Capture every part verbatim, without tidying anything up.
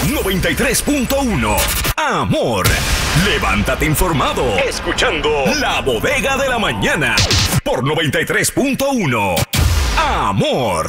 noventa y tres punto uno. Amor. Levántate informado. Escuchando La Bodega de la Mañana. Por noventa y tres punto uno. Amor.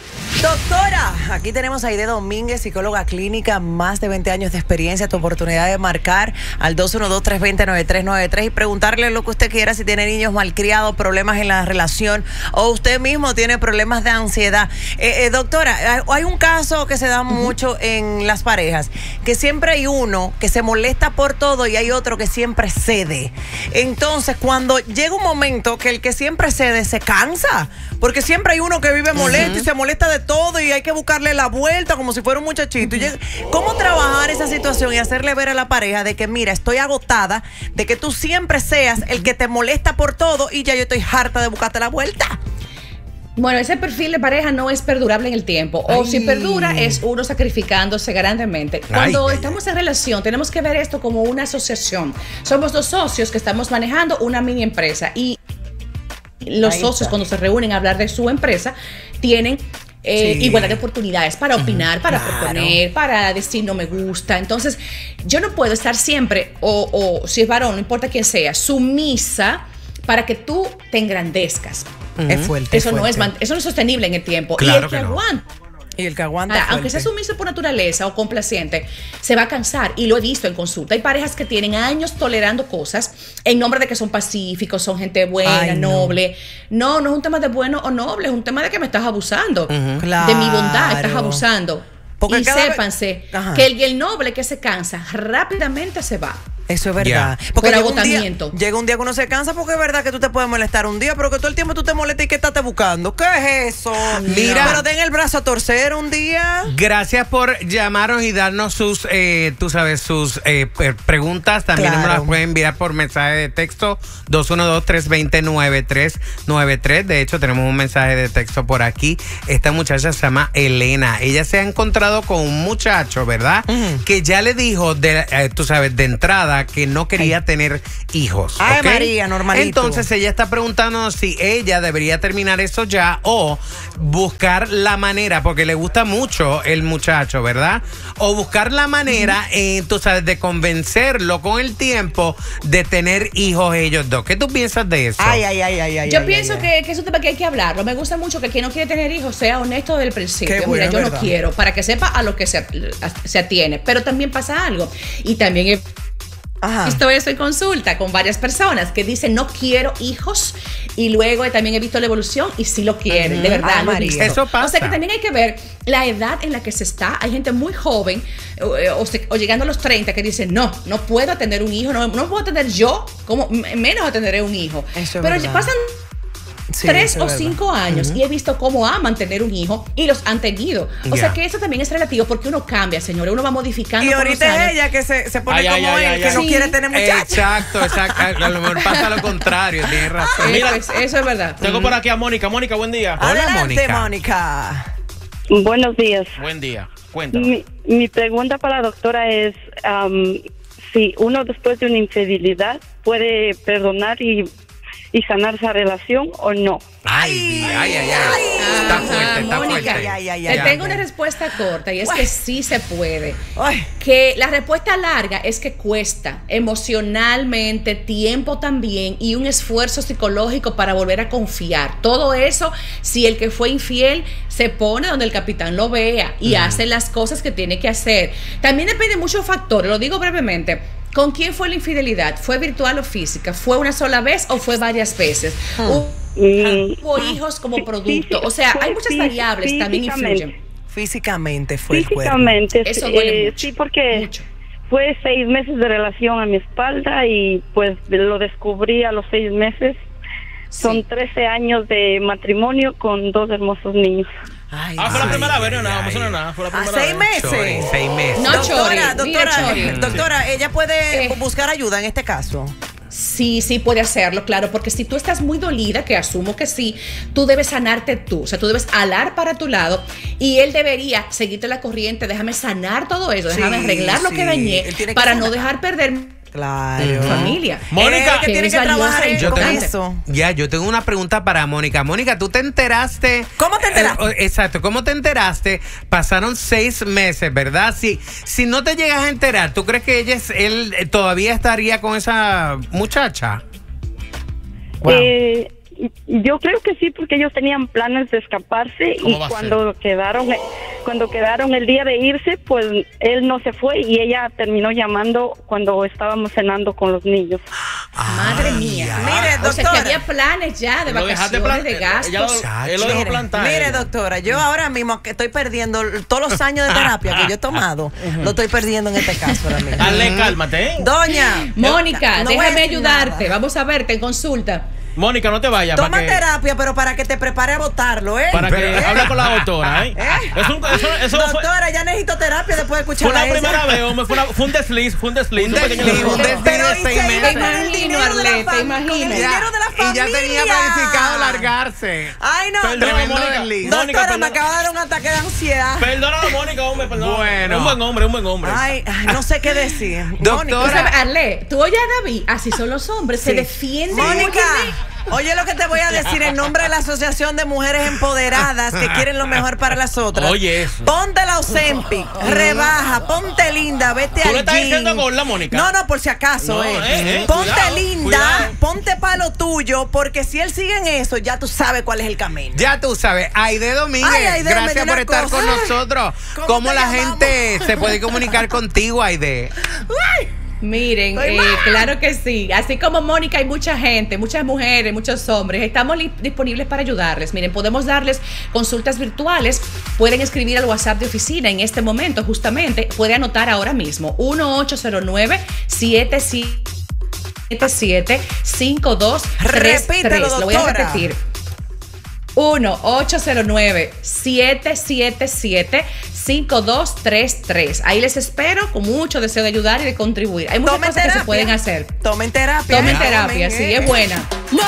Doctora, aquí tenemos a Aide Domínguez, psicóloga clínica, más de veinte años de experiencia. Tu oportunidad de marcar al dos uno dos, tres dos cero, nueve tres nueve tres y preguntarle lo que usted quiera, si tiene niños malcriados, problemas en la relación o usted mismo tiene problemas de ansiedad. Eh, eh, doctora, hay un caso que se da mucho en las parejas, que siempre hay uno que se molesta por todo y hay otro que siempre cede. Entonces, cuando llega un momento que el que siempre cede se cansa, porque siempre hay uno que vive molesto uh-huh. y se molesta de todo y hay que buscarle la vuelta como si fuera un muchachito. Uh-huh. ¿Cómo trabajar esa situación y hacerle ver a la pareja de que, mira, estoy agotada de que tú siempre seas el que te molesta por todo y ya yo estoy harta de buscarte la vuelta? Bueno, ese perfil de pareja no es perdurable en el tiempo. O Ay. si perdura, es uno sacrificándose grandemente. Cuando Ay. estamos en relación, tenemos que ver esto como una asociación. Somos dos socios que estamos manejando una mini empresa y los Ahí socios está. cuando se reúnen a hablar de su empresa tienen eh, sí. igualdad de oportunidades para opinar, para claro. proponer, para decir no me gusta. Entonces yo no puedo estar siempre o, o si es varón, no importa quién sea, sumisa para que tú te engrandezcas. Uh-huh. Es fuerte, eso es no fuerte. es eso no es sostenible en el tiempo. Claro y el que, que no. aguanta Y el que aguanta Ahora, aunque sea sumiso por naturaleza o complaciente, se va a cansar, y lo he visto en consulta. Hay parejas que tienen años tolerando cosas en nombre de que son pacíficos, son gente buena, Ay, no. noble. No, no es un tema de bueno o noble, es un tema de que me estás abusando. Uh-huh. Claro. De mi bondad estás abusando. Porque y sépanse vez... que el, el noble que se cansa rápidamente se va. Eso es verdad. Yeah. Porque Por llega agotamiento. Un día, llega un día que uno se cansa, porque es verdad que tú te puedes molestar un día, pero que todo el tiempo tú te molestas y que estás buscando. ¿Qué es eso? Mira. Pero den el brazo a torcer un día. Gracias por llamarnos y darnos sus, eh, tú sabes, sus eh, preguntas. También claro. nos las pueden enviar por mensaje de texto dos uno dos, tres dos cero, nueve tres nueve tres. De hecho, tenemos un mensaje de texto por aquí. Esta muchacha se llama Elena. Ella se ha encontrado con un muchacho, ¿verdad? Uh-huh. Que ya le dijo, de, eh, tú sabes, de entrada, que no quería Ay. tener hijos. Ay, ¿okay? María, normalito. Entonces ella está preguntando si ella debería terminar eso ya o buscar la manera, porque le gusta mucho el muchacho, ¿verdad? O buscar la manera, eh, tú sabes, de convencerlo con el tiempo de tener hijos ellos dos. ¿Qué tú piensas de eso? Ay, ay, ay, ay, ay. Yo ay, pienso ay, que, ay. que es un tema que hay que hablarlo. Me gusta mucho que quien no quiere tener hijos sea honesto desde el principio. Qué bueno, Mira, yo verdad. no quiero, para que sepa a lo que se, se atiene. Pero también pasa algo. Y también he Ajá. visto eso en consulta con varias personas que dicen no quiero hijos, y luego también he visto la evolución y sí lo quieren, uh-huh. de verdad. Ay, María. Eso pasa. O sea que también hay que ver la edad en la que se está. Hay gente muy joven o, o, o llegando a los treinta que dicen no, no puedo tener un hijo, no, no puedo tener yo, como menos tendré un hijo. Eso es Pero verdad. pasan Sí, tres o cinco años uh-huh. y he visto cómo aman tener un hijo y los han tenido. O yeah. sea que eso también es relativo, porque uno cambia, señores, uno va modificando. Y ahorita es ella que se, se pone ay, como ay, él, ay, que ay, no sí. quiere tener muchachos. Exacto, exacto. A lo mejor pasa lo contrario, tienes razón. Mira, pues, eso es verdad. Tengo uh-huh. por aquí a Mónica. Mónica, buen día. Hola, Adelante, Mónica. Mónica. Buenos días. Buen día. Cuéntanos. Mi, mi pregunta para la doctora es um, si uno después de una infidelidad puede perdonar y, y sanar esa relación o no. Ay, ay, ay, ay. Está fuerte, está Mónica, fuerte. Ay, ay, ay, Te tengo una respuesta corta y es Uy. que sí se puede. Uy. Que la respuesta larga es que cuesta emocionalmente, tiempo también y un esfuerzo psicológico para volver a confiar. Todo eso, si el que fue infiel se pone donde el capitán lo vea y mm. hace las cosas que tiene que hacer. También depende de muchos factores, lo digo brevemente. ¿Con quién fue la infidelidad? ¿Fue virtual o física? ¿Fue una sola vez o fue varias veces? Mm. ¿Hubo hijos como producto? O sea, hay muchas variables también influyen. Físicamente fue Físicamente, el Eso duele eh, mucho. Sí, porque mucho. fue seis meses de relación a mi espalda y pues lo descubrí a los seis meses. Son sí. trece años de matrimonio con dos hermosos niños. Ay, ah, fue la primera vez, no, nada, no pasó nada. Fue la primera ¿A seis vez. meses? Chori, seis meses. No, doctora, Chori, doctora, mira, Chori. doctora, ella puede Eh. buscar ayuda en este caso. Sí, sí puede hacerlo, claro, porque si tú estás muy dolida, que asumo que sí, tú debes sanarte tú, o sea, tú debes alar para tu lado y él debería seguirte la corriente, déjame sanar todo eso, déjame Sí, arreglar lo sí. que dañé Él tiene que para sanar. no dejar perder Claro. Mm. Familia. Mónica, que tiene es que valiosa trabajar e en Yo tengo, importante. eso. ya, yo tengo una pregunta para Mónica. Mónica, ¿tú te enteraste? ¿Cómo te enteraste? Eh, exacto, ¿cómo te enteraste? Pasaron seis meses, ¿verdad? Si, si no te llegas a enterar, ¿tú crees que ella es, él eh, todavía estaría con esa muchacha? Wow. Eh, yo creo que sí, porque ellos tenían planes de escaparse ¿Cómo y va a cuando quedaron, cuando quedaron el día de irse, pues él no se fue y ella terminó llamando cuando estábamos cenando con los niños. Madre mía. Mire, O sea, que doctora. había planes ya de Lo dejaste vacaciones, plan- de gastos. ella lo- él lo dejó Mire, plantar. mire, ella. doctora, yo ahora mismo que estoy perdiendo todos los años de terapia que yo he tomado, lo estoy perdiendo en este caso ahora mismo. Dale, cálmate, ¿eh? Doña. Mónica, no voy a déjame decir ayudarte. nada. Vamos a verte en consulta. Mónica, no te vayas. Toma para que, terapia, pero para que te prepare a votarlo, ¿eh? para que ¿Eh? hable con la doctora, ¿eh? ¿Eh? Es un- eso eso fue, Doctora, ya necesito terapia después de fue escuchar la a ella. primera vez, hombre. Fue, una- fue un desliz, fue un desliz. Un un pequeño desliz, un desliz. desliz. Pero de y seis se iba meses. con el Te dinero de la imagino, fam- te con imagino. el Ya, dinero de la y ya familia. tenía planificado largarse. Ay, no. Perdón, Tremendo Mónica. desliz. Mónica, Doctora, perdón. me acaba de dar un ataque de ansiedad. Perdónalo, Mónica, hombre, perdón. Bueno. Un buen hombre, un buen hombre. Ay, ay, no sé qué decir. Doctora. Tú Mónica, sabes, Arle, tú oyes a David, así son los hombres, se Sí. defienden. Mónica, oye lo que te voy a decir en nombre de la Asociación de Mujeres Empoderadas que quieren lo mejor para las otras. Oye, eso. Ponte la Ozempic, rebaja, ponte linda, vete ¿Tú al le estás gym. diciendo gorda, Mónica? No, no, por si acaso, No, eh. eh, eh, Ponte cuidado, linda, cuidado. ponte para lo tuyo, porque si él sigue en eso, ya tú sabes cuál es el camino. Ya tú sabes, Aide Domínguez, Ay, Aide, me gracias dio por una estar cosa. con nosotros. ¿Cómo ¿Cómo te la llamamos? gente se puede comunicar contigo, Aide? Miren, Estoy eh, mal. claro que sí. Así como Mónica, hay mucha gente, muchas mujeres, muchos hombres. Estamos li- disponibles para ayudarles. Miren, podemos darles consultas virtuales. Pueden escribir al WhatsApp de oficina en este momento, justamente. Puede anotar ahora mismo: uno ocho cero nueve, siete siete cinco dos tres tres. Repítelo, Lo voy a doctora. repetir. uno ocho cero nueve, siete siete siete, cinco dos tres tres. Ahí les espero con mucho deseo de ayudar y de contribuir. Hay muchas Tomen cosas terapia. que se pueden hacer. Tomen terapia. Tomen eh. terapia, Tomen, sí, eh. es buena.